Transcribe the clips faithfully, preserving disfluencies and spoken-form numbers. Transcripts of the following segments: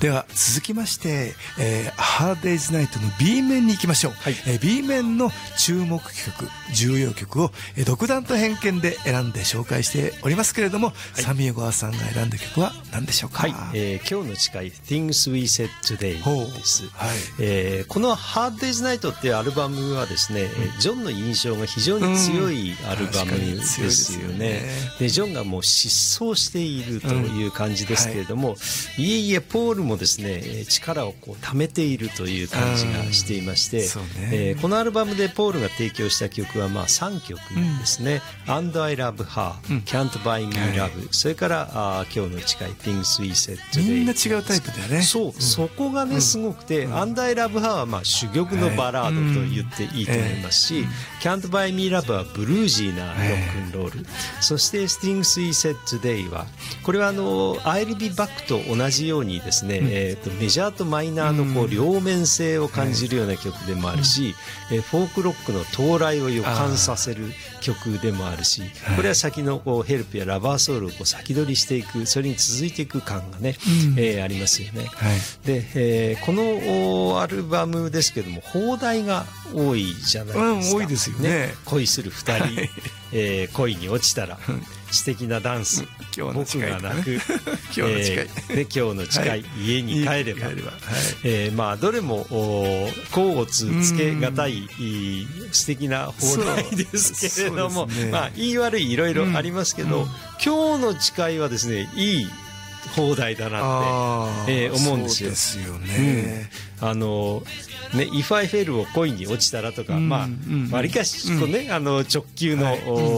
では続きまして、えー、Hard Day's Night の B 面に行きましょう、はい。えー、B 面の注目曲、重要曲を、えー、独断と偏見で選んで紹介しておりますけれども、はい、サミエゴアさんが選んだ曲は何でしょうか？ はい、えー、今日の誓い Things We Said Today です、はい。えー、この Hard Day's Night っていうアルバムはですね、うん、ジョンの印象が非常に強いアルバムですよね。うん、でジョンがもう失踪しているという感じですけれども、うん、はい、いえいえポールもですね力をこう貯めているという感じがしていまして、うん、ね、えー、このアルバムでポールが提供した曲はまあさんきょくですね、うん、And I Love Her、うん、Can't Buy Me Love、はい、それからあ今日の誓い Things We Said Today、 みんな違うタイプだよね。 そう、うん、そこがねすごくて、うん、And I Love Her はまあ珠玉のバラードと言っていいと思いますし、はい、うん、Can't Buy Me Love はブルージーなロックンロール、はい、そして Things We Said Today はこれはあの I'll Be Back と同じようにですね、うん、えー、とメジャーとマイナーのこう両面性を感じるような曲でもあるし、はい、えー、フォークロックの到来を予感させる曲でもあるし、これは先のこうヘルプやラバーソウルをこう先取りしていく、それに続いていく感がね、うん、えー、ありますよね、はい。で、えー、このアルバムですけども放題が多いじゃないですか、 うん、多いですよね。 恋する二人、はい、えー、恋に落ちたら素敵なダンス、 今日の誓い、 僕が泣く今日の誓い、 えー、で今日の誓い、はい、家に帰れば、はい、えー、まあどれも甲乙つけがたい素敵な放題ですけれども、ね、まあ言い悪いいろいろありますけど、うんうん、今日の誓いはですねいい放題だなって、えー、思うんですよ。 そうですよね、 うん、あのね、If I Fell を恋に落ちたらとか、うん、まあ、うん、わりかし、うん、ね、あの直球の、はい、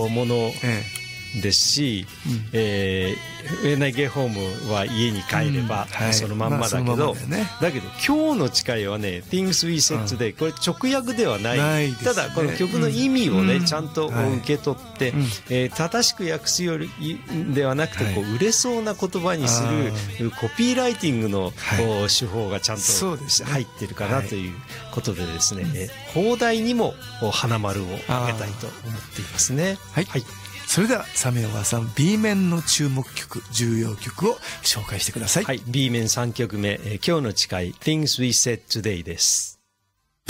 ものですし、うん、えー、When I Get Home は家に帰れば、うん、はい、そのまんまだけど、まあね、だけど今日の誓いはね Things We Said Today、うん、これ直訳ではない、ないですね、ただこの曲の意味をね、うん、ちゃんと受け取って、はい、えー、正しく訳すよりではなくて、こう売れそうな言葉にするコピーライティングの、はい、手法がちゃんと入ってるかなということでですね、はい、放題にも花丸をあげたいと思っていますね。 はい、はい、それではサミエゴアさん B 面の注目曲、重要曲を紹介してください。 はい、B 面さんきょくめ、えー、今日の誓い Things We Said Today です。